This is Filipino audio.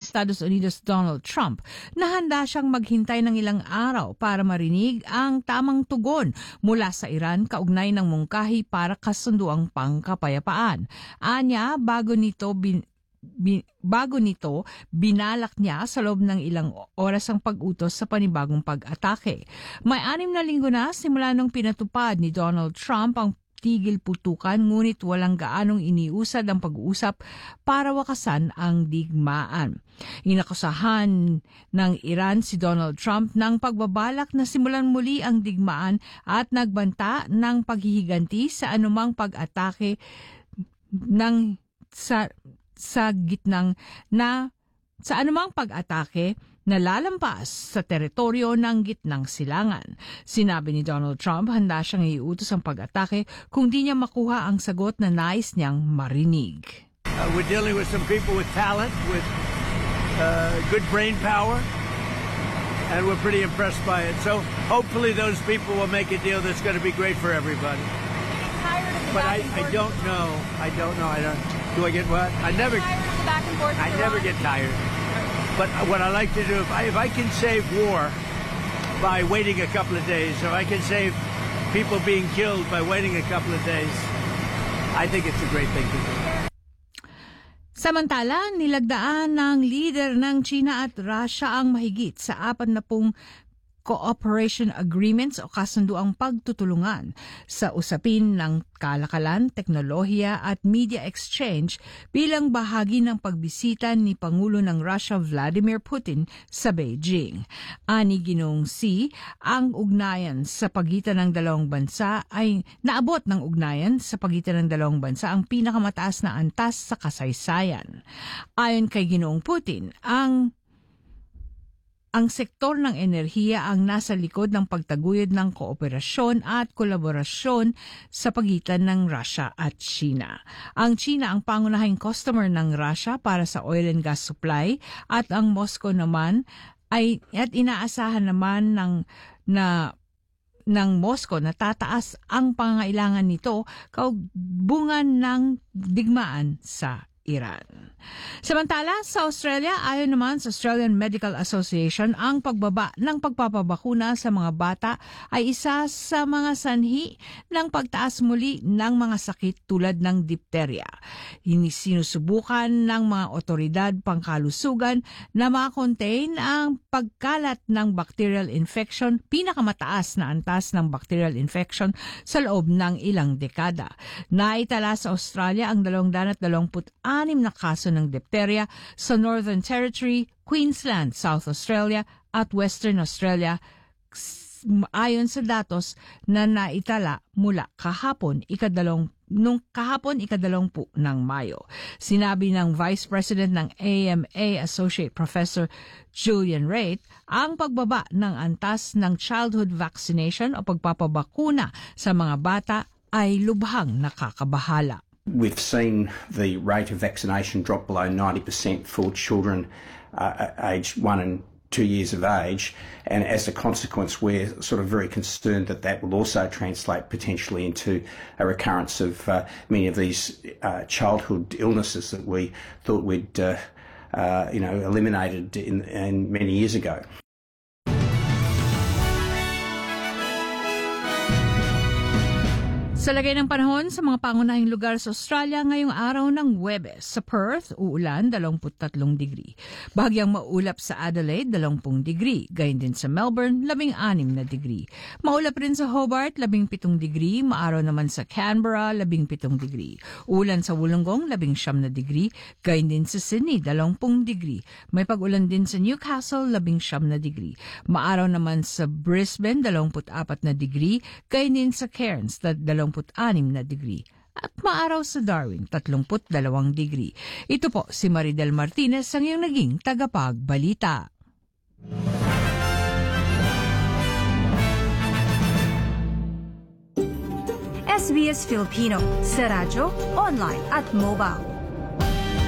Estados Unidos Donald Trump na handa siyang maghintay ng ilang araw para marinig ang tamang tugon mula sa Iran kaugnay ng mungkahi para kasunduang pangkapayapaan. Anya, bago nito binalak niya sa loob ng ilang oras ang pag-utos sa panibagong pag-atake. May 6 na linggo na simula nung pinatupad ni Donald Trump ang tigil putukan, ngunit walang gaanong iniusad ang pag-uusap para wakasan ang digmaan. Inakusahan ng Iran si Donald Trump ng pagbabalak na simulan muli ang digmaan at nagbanta ng paghihiganti sa anumang pag-atake sa anumang pag-atake na lalampas sa teritoryo ng gitnang silangan. Sinabi ni Donald Trump handa siyang iutos ang pag-atake kung di niya makuha ang sagot na nais niyang marinig. We're dealing with some people with talent, with good brain power, and we're pretty impressed by it. So hopefully those people will make a deal that's going to be great for everybody. But I don't know. Do I get what? I never get tired. But what I like to do, if I can save war by waiting a couple of days, if I can save people being killed by waiting a couple of days, I think it's a great thing to do. Samantala, nilagdaan ng leader ng China at Russia ang mahigit sa 40 cooperation agreements o kasunduang pagtutulungan sa usapin ng kalakalan, teknolohiya at media exchange bilang bahagi ng pagbisita ni Pangulo ng Russia Vladimir Putin sa Beijing. Ani Ginoong Xi, ang ugnayan sa pagitan ng dalawang bansa ay naabot ng ugnayan sa pagitan ng dalawang bansa ang pinakamataas na antas sa kasaysayan. Ayon kay Ginoong Putin, ang sektor ng enerhiya ang nasa likod ng pagtaguyod ng kooperasyon at kolaborasyon sa pagitan ng Russia at China. Ang China ang pangunahing customer ng Russia para sa oil and gas supply at ang Moscow naman at inaasahan naman ng Moscow na tataas ang pangangailangan nito kaubungan ng digmaan sa Iran. Samantala, sa Australia, ayon naman sa Australian Medical Association, ang pagbaba ng pagpapabakuna sa mga bata ay isa sa mga sanhi ng pagtaas muli ng mga sakit tulad ng diphtheria. Sinusubukan ng mga otoridad pangkalusugan na ma-contain ang pagkalat ng bacterial infection, pinakamataas na antas ng bacterial infection sa loob ng ilang dekada. Naitala sa Australia ang 226 na kaso ng diphtheria sa Northern Territory, Queensland, South Australia at Western Australia ayon sa datos na naitala mula kahapon, ikadalawampu ng Mayo. Sinabi ng Vice President ng AMA Associate Professor Julian Raitt, ang pagbaba ng antas ng childhood vaccination o pagpapabakuna sa mga bata ay lubhang nakakabahala. We've seen the rate of vaccination drop below 90% for children aged 1 and 2 years of age, and as a consequence we're sort of very concerned that that will also translate potentially into a recurrence of many of these childhood illnesses that we thought we'd eliminated in many years ago. Sa lagay ng panahon sa mga pangunahing lugar sa Australia ngayong araw ng Huwebes. Sa Perth, uulan 23 degree. Bahagyang maulap sa Adelaide, 20 degree. Gayon din sa Melbourne, 16 na degree. Maulap rin sa Hobart, 17 degree. Maaraw naman sa Canberra, 17 degree. Ulan sa Wollongong, 19 na degree. Gayon din sa Sydney, 20 degree. May pag-ulan din sa Newcastle, 19 na degree. Maaraw naman sa Brisbane, 24 na degree. Gayon din sa Cairns, 26 na degree. At maaraw sa Darwin, 32 degree. Ito po si Maridel Martinez ang iyong naging tagapagbalita. SBS Filipino sa radyo, online at mobile.